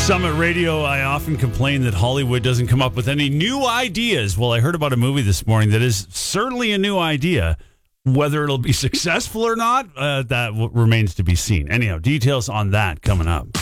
Summit Radio, I often complain that Hollywood doesn't come up with any new ideas. Well, I heard about a movie this morning that is certainly a new idea. Whether it'll be successful or not, that remains to be seen. Anyhow, details on that coming up.